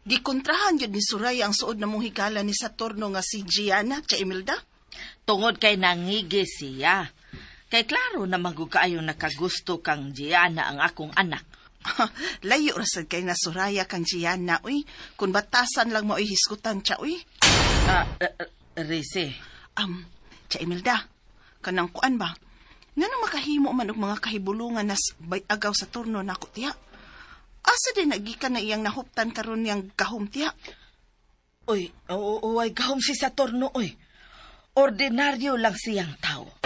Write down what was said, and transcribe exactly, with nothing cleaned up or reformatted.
Gikontrahan yun ni Suraya ang suod na mong higala ni Saturno nga si Gianna, Tia Imelda? Tungod kay nangigi siya. Kay klaro na magugaayo nakagusto kang Gianna ang akong anak. Layo rasad kay na Suraya kang Gianna, uy. Kung batasan lang mo ay hiskutan siya, uy. Ah, uh, uh, Risi. Um, Tia Imelda, kanang kuan ba? Nga nang makahimo man og mga kahibulungan na agaw sa turno na ako, tiya. Asa din nagikan na iyang nahuptan karon niyang gahom, tiya? Uy, oo, ay gahom si Saturno, uy. Ordinaryo lang siyang tao.